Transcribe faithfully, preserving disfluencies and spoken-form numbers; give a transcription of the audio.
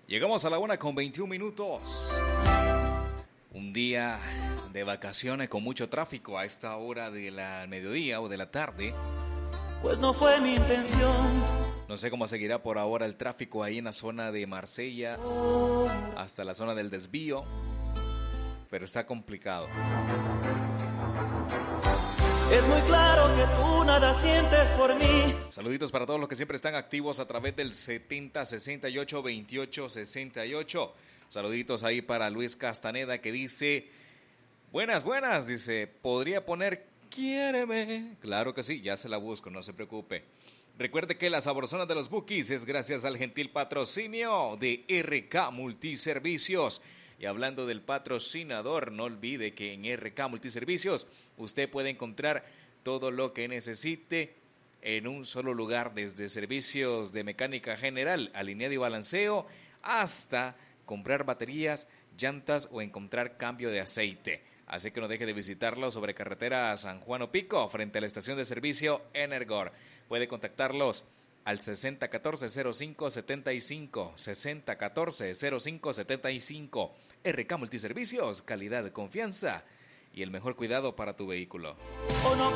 Llegamos a la una con veintiún minutos. Un día de vacaciones con mucho tráfico a esta hora de la mediodía o de la tarde. Pues no fue mi intención. No sé cómo seguirá por ahora el tráfico ahí en la zona de Marsella hasta la zona del desvío, pero está complicado. Es muy claro que tú nada sientes por mí. Saluditos para todos los que siempre están activos a través del setenta sesenta y ocho veintiocho sesenta y ocho. Saluditos ahí para Luis Castaneda que dice, buenas, buenas, dice, ¿podría poner quiéreme? Claro que sí, ya se la busco, no se preocupe. Recuerde que la sabrosona de los Bukis es gracias al gentil patrocinio de R K Multiservicios. Y hablando del patrocinador, no olvide que en R K Multiservicios usted puede encontrar todo lo que necesite en un solo lugar, desde servicios de mecánica general, alineado y balanceo, hasta comprar baterías, llantas o encontrar cambio de aceite. Así que no deje de visitarlo sobre carretera San Juan Opico, frente a la estación de servicio Energor. Puede contactarlos al sesenta catorce cero cinco setenta y cinco, sesenta catorce cero cinco setenta y cinco. R K Multiservicios, calidad, confianza y el mejor cuidado para tu vehículo. O no